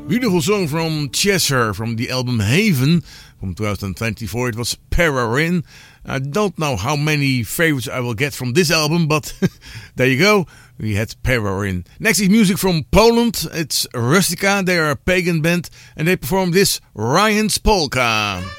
Beautiful song from Cheshire from the album Haven from 2024. It was Pararin. I don't know how many favorites I will get from this album, but there you go. We had Pararin. Next is music from Poland. It's Rustica. They are a pagan band and they perform this Ryan's Polka.